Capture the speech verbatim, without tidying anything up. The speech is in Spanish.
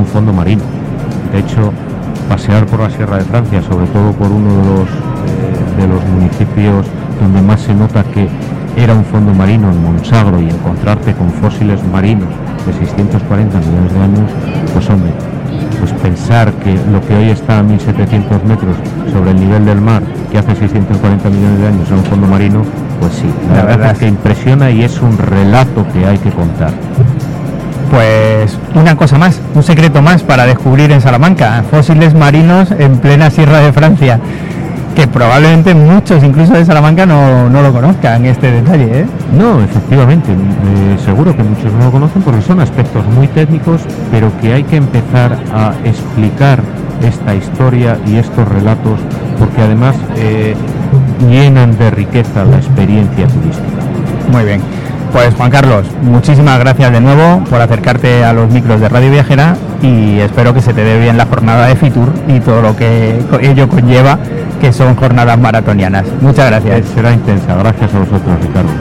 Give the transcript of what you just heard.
un fondo marino. De hecho, pasear por la Sierra de Francia, sobre todo por uno de los, eh, de los municipios donde más se nota que era un fondo marino, en Monsagro, y encontrarte con fósiles marinos de seiscientos cuarenta millones de años, pues hombre, pues pensar que lo que hoy está a mil setecientos metros sobre el nivel del mar, que hace seiscientos cuarenta millones de años era un fondo marino, pues sí, la, la verdad, verdad es que impresiona y es un relato que hay que contar. Pues una cosa más, un secreto más para descubrir en Salamanca, fósiles marinos en plena Sierra de Francia, que probablemente muchos, incluso de Salamanca, no, no lo conozcan, este detalle, ¿eh? No, efectivamente, eh, seguro que muchos no lo conocen porque son aspectos muy técnicos, pero que hay que empezar a explicar esta historia y estos relatos, porque además eh, llenan de riqueza la experiencia turística. Muy bien. Pues Juan Carlos, muchísimas gracias de nuevo por acercarte a los micros de Radio Viajera y espero que se te dé bien la jornada de Fitur y todo lo que ello conlleva, que son jornadas maratonianas. Muchas gracias. Será intensa. Gracias a vosotros, Ricardo.